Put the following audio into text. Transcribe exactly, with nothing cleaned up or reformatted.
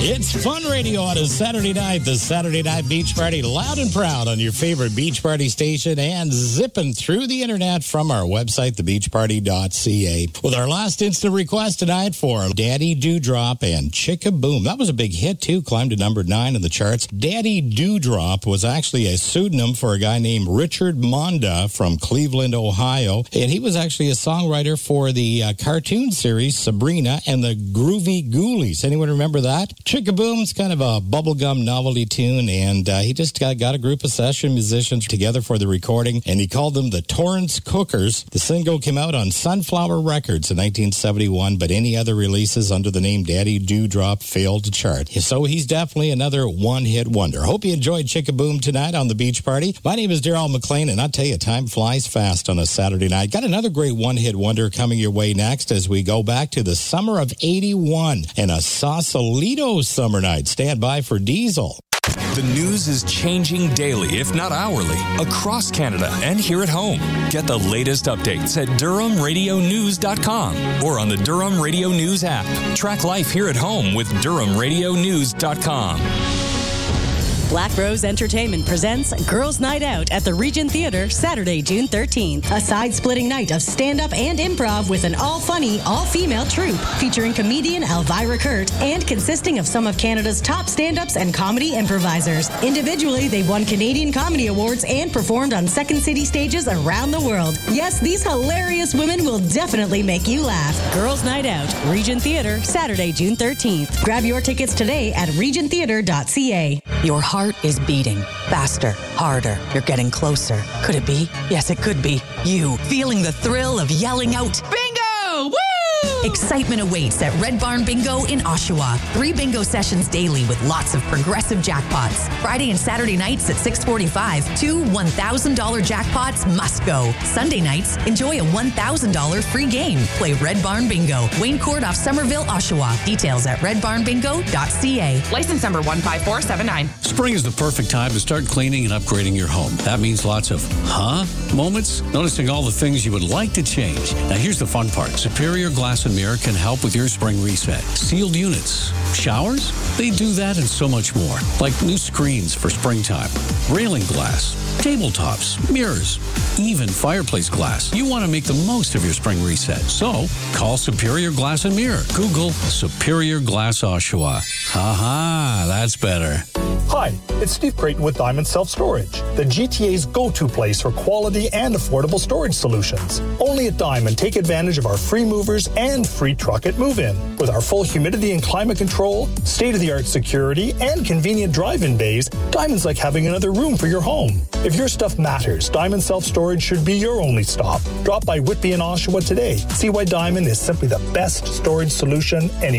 It's Fun Radio on a Saturday night, the Saturday Night Beach Party, loud and proud on your favorite beach party station and zipping through the internet from our website, the beach party dot c a. With our last instant request tonight for Daddy Dewdrop and Chickaboom. That was a big hit, too, climbed to number nine in the charts. Daddy Dewdrop was actually a pseudonym for a guy named Richard Monda from Cleveland, Ohio, and he was actually a songwriter for the uh, cartoon series Sabrina and the Groovy Ghoulies. Anyone remember that? Chickaboom's kind of a bubblegum novelty tune, and uh, he just got, got a group of session musicians together for the recording, and he called them the Torrance Cookers. The single came out on Sunflower Records in nineteen seventy-one, but any other releases under the name Daddy Dewdrop failed to chart. So he's definitely another one-hit wonder. Hope you enjoyed Chickaboom tonight on the Beach Party. My name is Daryl McLean, and I'll tell you, time flies fast on a Saturday night. Got another great one-hit wonder coming your way next as we go back to the summer of eighty-one and a Sausalito summer night. Stand by for Diesel. The news is changing daily, if not hourly, across Canada and here at home. Get the latest updates at Durham Radio News dot com or on the Durham Radio News app. Track life here at home with Durham Radio News dot com. Black Rose Entertainment presents Girls' Night Out at the Regent Theatre, Saturday, June thirteenth. A side-splitting night of stand-up and improv with an all-funny, all-female troupe featuring comedian Elvira Kurt and consisting of some of Canada's top stand-ups and comedy improvisers. Individually, they've won Canadian Comedy Awards and performed on Second City stages around the world. Yes, these hilarious women will definitely make you laugh. Girls' Night Out, Regent Theatre, Saturday, June thirteenth. Grab your tickets today at regent theatre dot c a. Your heart is beating faster, harder. You're getting closer. Could it be? Yes, it could be. You, feeling the thrill of yelling out, "Bingo! Woo!" Excitement awaits at Red Barn Bingo in Oshawa. Three bingo sessions daily with lots of progressive jackpots. Friday and Saturday nights at six forty-five, two one thousand dollars jackpots must go. Sunday nights, enjoy a one thousand dollars free game. Play Red Barn Bingo. Wayne Court off Somerville, Oshawa. Details at red barn bingo dot c a. License number one five four seven nine. Spring is the perfect time to start cleaning and upgrading your home. That means lots of huh moments, noticing all the things you would like to change. Now here's the fun part. Superior Glass and Mirror can help with your spring reset. Sealed units, showers, they do that and so much more. Like new screens for springtime, railing glass, tabletops, mirrors, even fireplace glass. You want to make the most of your spring reset. So call Superior Glass and Mirror. Google Superior Glass Oshawa. Aha, that's better. Hi, it's Steve Creighton with Diamond Self-Storage, the G T A's go-to place for quality and affordable storage solutions. Only at Diamond, take advantage of our free movers and free truck at move-in. With our full humidity and climate control, state-of-the-art security, and convenient drive-in bays, Diamond's like having another room for your home. If your stuff matters, Diamond Self-Storage should be your only stop. Drop by Whitby and Oshawa today. See why Diamond is simply the best storage solution anywhere.